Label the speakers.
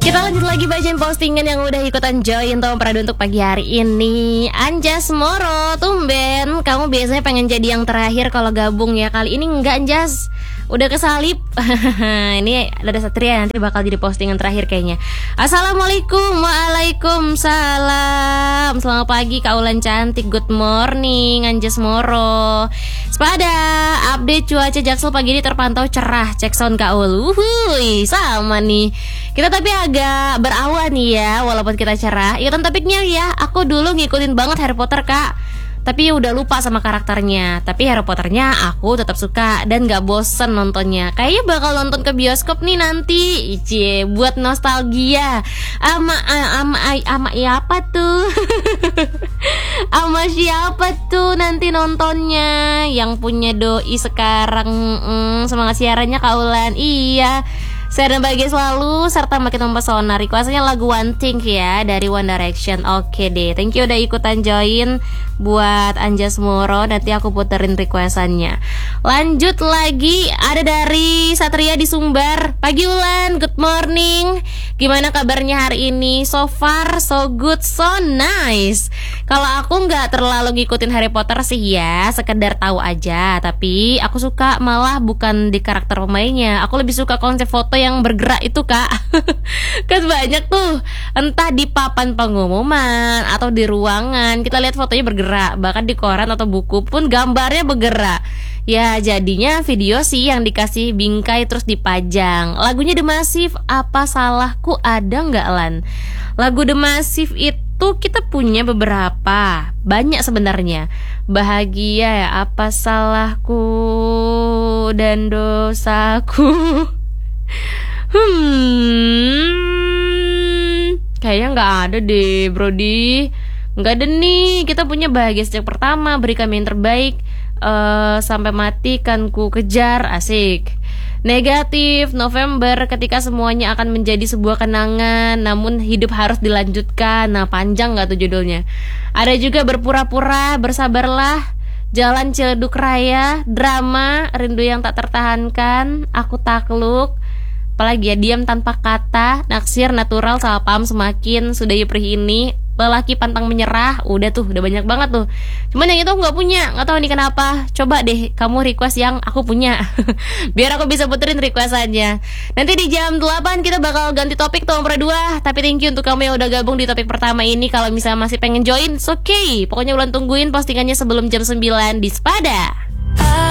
Speaker 1: Kita lanjut lagi bacain postingan yang udah ikutan join Tom Prado untuk pagi hari ini. Anjas Moro, tumben kamu biasanya pengen jadi yang terakhir kalau gabung ya. Kali ini enggak Anjas, udah kesalip. Ini ada Satria nanti bakal jadi postingan terakhir kayaknya. Assalamualaikum. Waalaikumsalam. Selamat pagi Kak Ulan cantik. Good morning Anjas Moro. Sepada update cuaca Jaksel pagi ini terpantau cerah. Cek sound Kak Ul. Wuhui, sama nih. Kita tapi agak berawan nih ya, walaupun kita cerah. Ikutan topiknya ya. Aku dulu ngikutin banget Harry Potter Kak, tapi udah lupa sama karakternya. Tapi Harry Potternya aku tetap suka dan gak bosen nontonnya. Kayaknya bakal nonton ke bioskop nih nanti. Icie, buat nostalgia. Ama ya apa tuh? Ama siapa tuh nanti nontonnya? Yang punya doi sekarang. Semangat siarannya Kak Ulan. Iya, sehat dan bahagia selalu serta makin mempesona. Requestnya lagu One Thing ya dari One Direction. Oke deh, thank you udah ikutan join buat Anjas Moro. Nanti aku puterin requestannya. Lanjut lagi, ada dari Satria di Sumbar. Pagi Ulan, good morning. Gimana kabarnya hari ini? So far so good, so nice. Kalau aku nggak terlalu ngikutin Harry Potter sih ya, sekedar tahu aja. Tapi aku suka malah bukan di karakter pemainnya. Aku lebih suka konsep foto yang bergerak itu Kak. Kan banyak tuh, entah di papan pengumuman atau di ruangan, kita lihat fotonya bergerak. Bahkan di koran atau buku pun gambarnya bergerak. Ya jadinya video sih yang dikasih bingkai terus dipajang. Lagunya The Massive, apa salahku ada nggak Lan? Lagu The Massive itu kita punya beberapa, banyak sebenarnya. Bahagia ya, apa salahku dan dosaku. Kayaknya nggak ada deh Brody. Nggak ada nih. Kita punya bahagia sejak pertama, beri kami yang terbaik, sampai mati kan ku kejar. Asik. Negatif, November, ketika semuanya akan menjadi sebuah kenangan namun hidup harus dilanjutkan. Nah panjang gak tuh judulnya. Ada juga berpura-pura, bersabarlah, Jalan Ciledug Raya, drama, rindu yang tak tertahankan, aku takluk, apalagi ya, diam tanpa kata, naksir, natural, salah paham semakin, sudah perih ini, lelaki pantang menyerah. Udah tuh, udah banyak banget tuh. Cuman yang itu aku gak punya, gak tahu nih kenapa. Coba deh kamu request yang aku punya. Biar aku bisa puterin requestannya. Nanti di jam 8 kita bakal ganti topik tuh nomor 2. Tapi thank you untuk kamu yang udah gabung di topik pertama ini. Kalau misalnya masih pengen join, it's okay. Pokoknya Ulan tungguin postingannya sebelum jam 9 di Sepada.